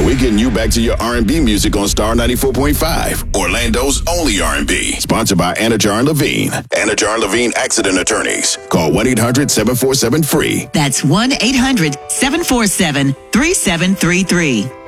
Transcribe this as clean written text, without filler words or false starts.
We're getting you back to your R&B music on Star 94.5, Orlando's only R&B. Sponsored by Anajar and Levine. Anajar and Levine Accident Attorneys. Call 1-800-747-FREE. That's 1-800-747-3733.